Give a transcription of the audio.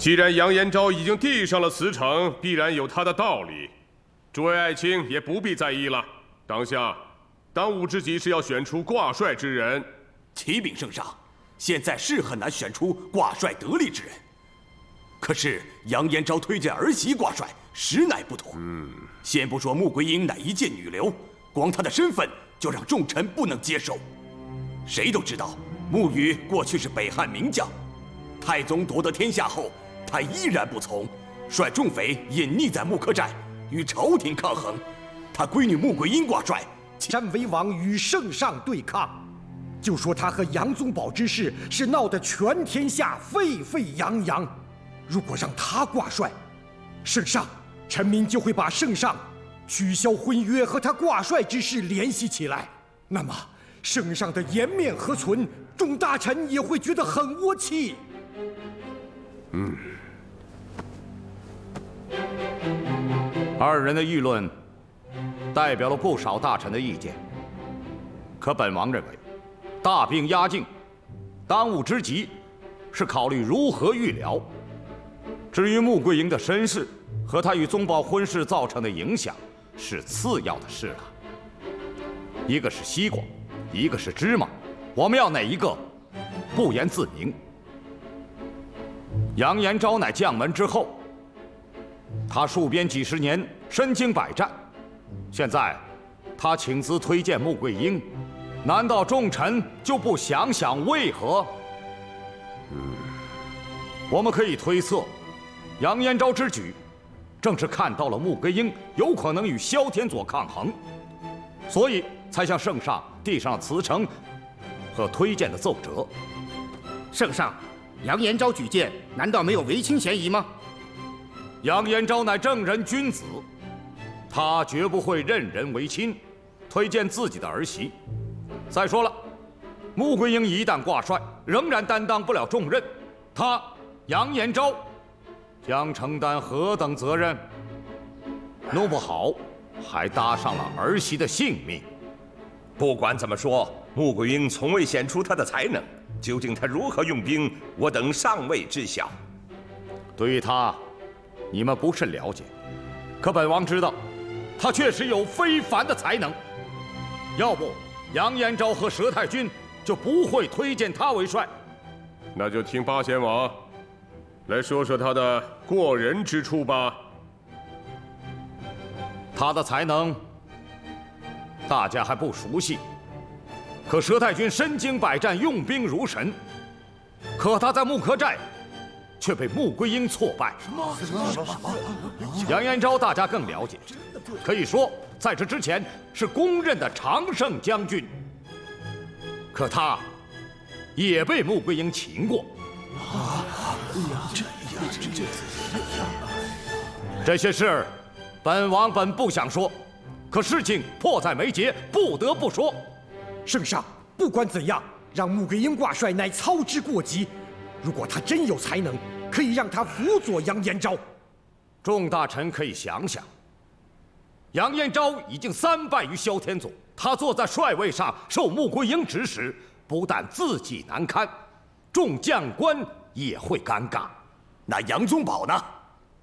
既然杨延昭已经递上了辞呈，必然有他的道理。诸位爱卿也不必在意了。当下，当务之急是要选出挂帅之人。 启禀圣上，现在是很难选出挂帅得力之人。可是杨延昭推荐儿媳挂帅，实乃不妥。先不说穆桂英乃一介女流，光她的身份就让众臣不能接受。谁都知道，穆羽过去是北汉名将，太宗夺得天下后，他依然不从，率众匪隐匿在木柯寨，与朝廷抗衡。他闺女穆桂英挂帅， 山为王与圣上对抗，就说他和杨宗保之事是闹得全天下沸沸扬扬。如果让他挂帅，圣上，臣民就会把圣上取消婚约和他挂帅之事联系起来，那么圣上的颜面何存？众大臣也会觉得很窝气。 二人的议论代表了不少大臣的意见，可本王认为，大病压境，当务之急是考虑如何预疗。至于穆桂英的身世和她与宗保婚事造成的影响，是次要的事了。一个是西瓜，一个是芝麻，我们要哪一个，不言自明。杨延昭乃将门之后，他戍边几十年，身经百战。现在他请辞推荐穆桂英，难道众臣就不想想为何？我们可以推测，杨延昭之举，正是看到了穆桂英有可能与萧天佐抗衡，所以才向圣上递上了辞呈和推荐的奏折。 圣上，杨延昭举荐，难道没有违亲嫌疑吗？ 杨延昭乃正人君子，他绝不会任人唯亲，推荐自己的儿媳。再说了，穆桂英一旦挂帅，仍然担当不了重任，他杨延昭将承担何等责任？弄不好还搭上了儿媳的性命。 不管怎么说，穆桂英从未显出她的才能，究竟她如何用兵，我等尚未知晓。 对于她，你们不甚了解，可本王知道，她确实有非凡的才能。要不，杨延昭和佘太君就不会推荐她为帅。 那就听八贤王来说说他的过人之处吧。 他的才能，大家还不熟悉。可佘太君身经百战，用兵如神。可他在木柯寨，却被穆桂英挫败。杨延昭大家更了解，可以说在这之前是公认的常胜将军。可他也被穆桂英擒过。这些事，本王本不想说，可事情迫在眉睫，不得不说。 圣上，不管怎样，让穆桂英挂帅乃操之过急。如果他真有才能，可以让他辅佐杨延昭。 众大臣可以想想，杨延昭已经3败于萧天佐，他坐在帅位上受穆桂英指使，不但自己难堪，众将官也会尴尬。 那杨宗保呢？